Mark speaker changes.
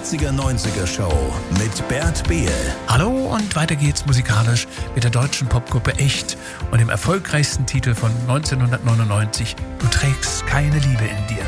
Speaker 1: 80er, 90er Show mit Bert Behl.
Speaker 2: Hallo und weiter geht's musikalisch mit der deutschen Popgruppe Echt und dem erfolgreichsten Titel von 1999, Du trägst keine Liebe in dir.